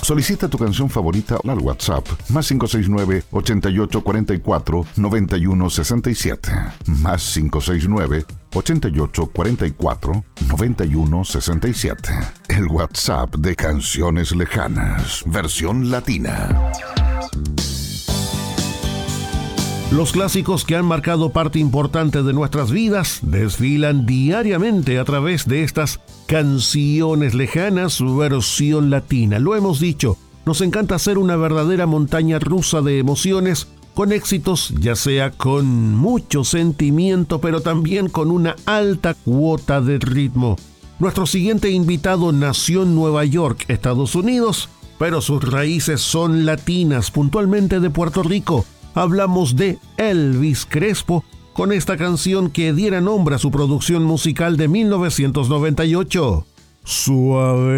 Solicita tu canción favorita al WhatsApp más 569-8844-9167. Más 569-8844-9167. El WhatsApp de Canciones Lejanas, versión latina. Los clásicos que han marcado parte importante de nuestras vidas desfilan diariamente a través de estas Canciones Lejanas, versión latina. Lo hemos dicho, nos encanta hacer una verdadera montaña rusa de emociones, con éxitos, ya sea con mucho sentimiento, pero también con una alta cuota de ritmo. Nuestro siguiente invitado nació en Nueva York, Estados Unidos, pero sus raíces son latinas, puntualmente de Puerto Rico. Hablamos de Elvis Crespo, con esta canción que diera nombre a su producción musical de 1998, Suave.